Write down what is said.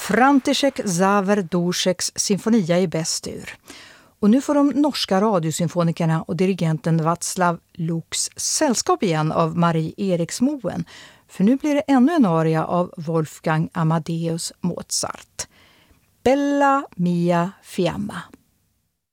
František Záver-Dvořáks symfonia i bäst-dur. Och nu får de norska radiosymfonikerna och dirigenten Václav Lux sällskap igen av Marie Eriksmoen. För nu blir det ännu en aria av Wolfgang Amadeus Mozart. Bella mia fiamma.